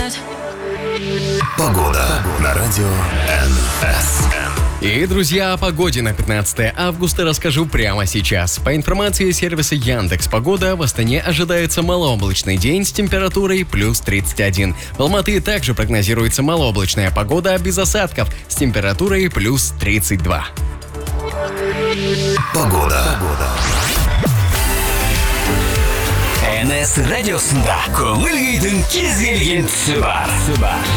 Погода на радио НСН. И, друзья, о погоде на 15 августа расскажу прямо сейчас. По информации сервиса Яндекс.Погода, в Астане ожидается малооблачный день с температурой плюс 31. В Алматы также прогнозируется малооблачная погода без осадков с температурой плюс 32. Погода. НС радиосында көңіл күйдің кез келген тұсы бар.